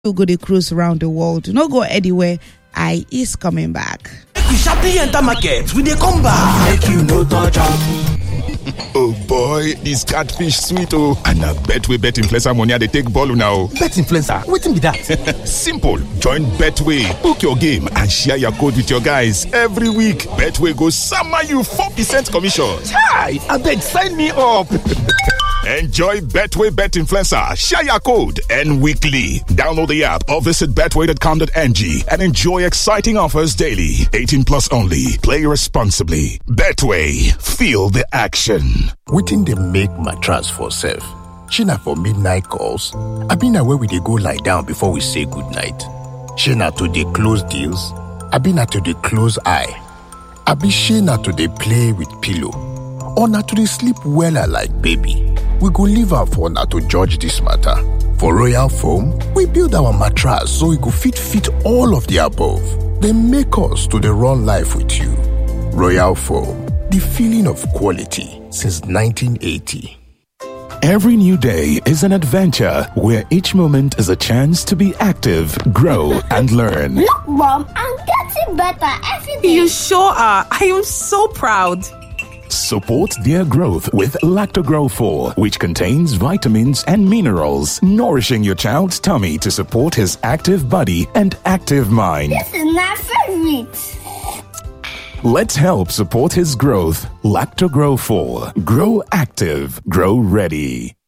You go to cruise around the world. No go anywhere. I is coming back. We sharply enter market. We dey come back. Make you no touch am. Oh boy, this catfish sweet oh. And na Betway bet influencer money they take ball now. Bet influencer, wetin be that? Simple. Join Betway, book your game and share your code with your guys every week. Betway goes summer you 4% commission. Chai, abeg sign me up. Enjoy Betway Bet Influencer, share your code, and weekly. Download the app or visit betway.com.ng and enjoy exciting offers daily. 18 plus only. Play responsibly. Betway, feel the action. Wetin dey make mattress for sef? Shey na for midnight calls? Abi na where we dey go lie down before we say goodnight? Shey na to dey close deals? Abi na to dey close eye? Abi shey na to dey play with pillow? Or na to dey sleep wella like baby? We go leave am for una to judge this matter. For Royal Foam, we build our mattress so e go fit all of the above. They make us to dey run life with you. Royal Foam, the feeling of quality since 1980. Every new day is an adventure where each moment is a chance to be active, grow, and learn. Look, Mom, I'm getting better every day. You sure are. I am so proud. Support their growth with Lactogrow 4, which contains vitamins and minerals, nourishing your child's tummy to support his active body and active mind. This is my favorite. Let's help support his growth. Lactogrow 4. Grow active. Grow ready.